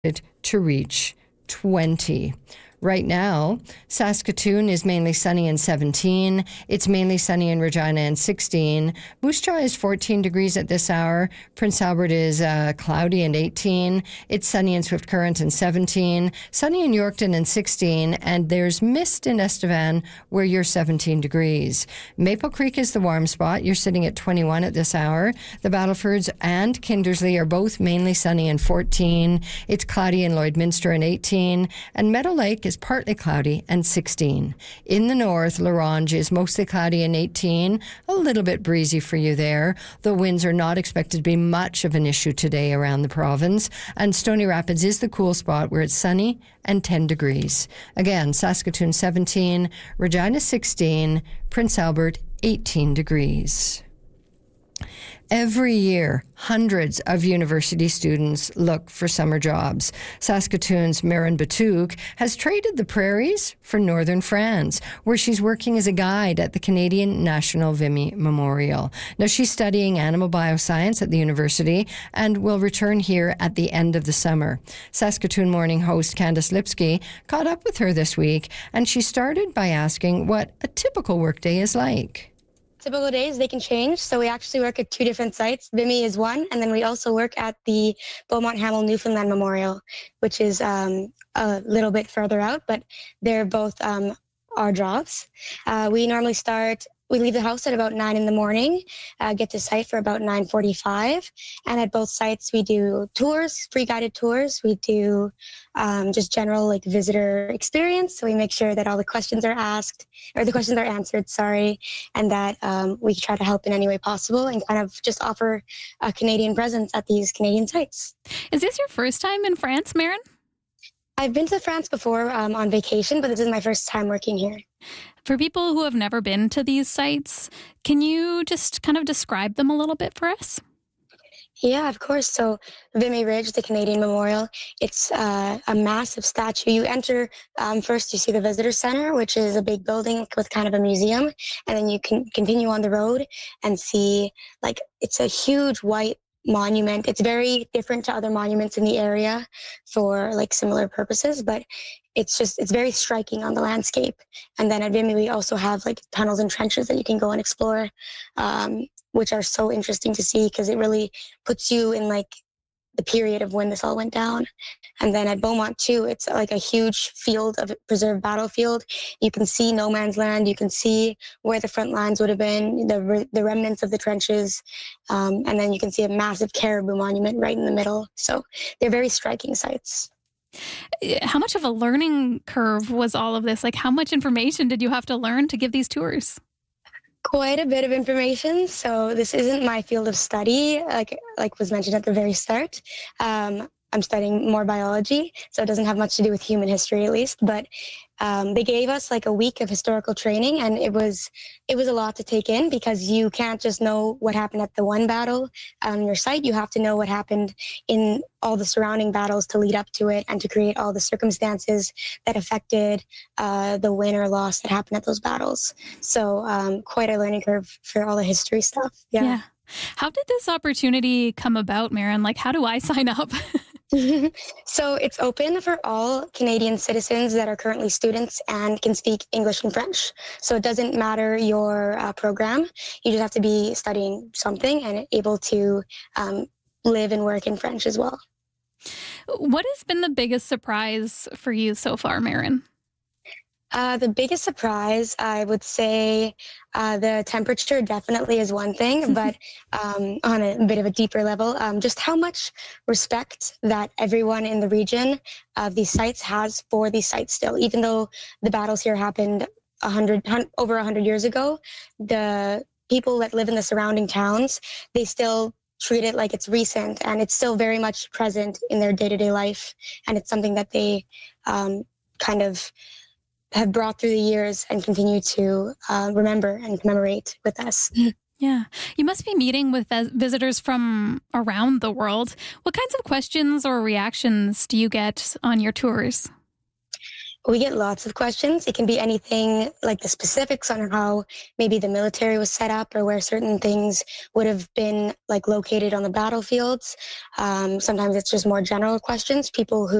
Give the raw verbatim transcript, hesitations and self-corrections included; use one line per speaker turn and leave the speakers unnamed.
to reach twenty. Right now, Saskatoon is mainly sunny and seventeen. It's mainly sunny in Regina and sixteen. Moose Jaw is fourteen degrees at this hour. Prince Albert is uh, cloudy and eighteen. It's sunny in Swift Current and seventeen. Sunny in Yorkton and sixteen. And there's mist in Estevan where you're seventeen degrees. Maple Creek is the warm spot. You're sitting at twenty-one at this hour. The Battlefords and Kindersley are both mainly sunny and fourteen. It's cloudy in Lloydminster and eighteen. And Meadow Lake is partly cloudy and sixteen. In the north, La Ronge is mostly cloudy and eighteen. A little bit breezy for you there. The winds are not expected to be much of an issue today around the province. And Stony Rapids is the cool spot where it's sunny and ten degrees. Again, Saskatoon seventeen, Regina sixteen, Prince Albert eighteen degrees. Every year, hundreds of university students look for summer jobs. Saskatoon's Marin Batouk has traded the prairies for northern France, where she's working as a guide at the Canadian National Vimy Memorial. Now, she's studying animal bioscience at the university and will return here at the end of the summer. Saskatoon Morning host Candice Lipsky caught up with her this week, and she started by asking what a typical workday is like.
Typical days, they can change. So we actually work at two different sites. Vimy is one, and then we also work at the Beaumont Hamel Newfoundland Memorial, which is um, a little bit further out, but they're both um, our jobs. Uh, we normally start, we leave the house at about nine in the morning, uh, get to site for about nine forty-five. And at both sites, we do tours, free guided tours. We do um, just general like visitor experience. So we make sure that all the questions are asked, or the questions are answered, sorry, and that um, we try to help in any way possible and kind of just offer a Canadian presence at these Canadian sites.
Is this your first time in France, Marin?
I've been to France before um, on vacation, but this is my first time working here.
For people who have never been to these sites, can you just kind of describe them a little bit for us?
Yeah, of course. So Vimy Ridge, the Canadian Memorial, it's uh, a massive statue. You enter, um, first you see the Visitor Center, which is a big building with kind of a museum. And then you can continue on the road and see, like, it's a huge white monument. It's very different to other monuments in the area for like similar purposes, but it's just, it's very striking on the landscape. And then at Vimy, we also have like tunnels and trenches that you can go and explore, um, which are so interesting to see because it really puts you in like the period of when this all went down. And then at Beaumont too, it's like a huge field of preserved battlefield. You can see no man's land. You can see where the front lines would have been, the re- the remnants of the trenches. Um, and then you can see a massive caribou monument right in the middle. So they're very striking sites.
How much of a learning curve was all of this? Like, how much information did you have to learn to give these tours?
Quite a bit of information. So this isn't my field of study, like like was mentioned at the very start. Um, I'm studying more biology, so it doesn't have much to do with human history, at least. But um, they gave us like a week of historical training, and it was it was a lot to take in because you can't just know what happened at the one battle on your site. You have to know what happened in all the surrounding battles to lead up to it and to create all the circumstances that affected uh, the win or loss that happened at those battles. So um, quite a learning curve for all the history stuff. Yeah.
yeah. How did this opportunity come about, Marin? Like, how do I sign up?
So it's open for all Canadian citizens that are currently students and can speak English and French. So it doesn't matter your uh, program. You just have to be studying something and able to um, live and work in French as well.
What has been the biggest surprise for you so far, Marin?
Uh, the biggest surprise, I would say uh, the temperature definitely is one thing, but um, on a bit of a deeper level, um, just how much respect that everyone in the region of these sites has for these sites still. Even though the battles here happened a hundred, over one hundred years ago, the people that live in the surrounding towns, they still treat it like it's recent and it's still very much present in their day-to-day life. And it's something that they um, kind of have brought through the years and continue to uh, remember and commemorate with us.
Yeah. You must be meeting with visitors from around the world. What kinds of questions or reactions do you get on your tours?
We get lots of questions. It can be anything like the specifics on how maybe the military was set up or where certain things would have been like located on the battlefields. Um, sometimes it's just more general questions. People who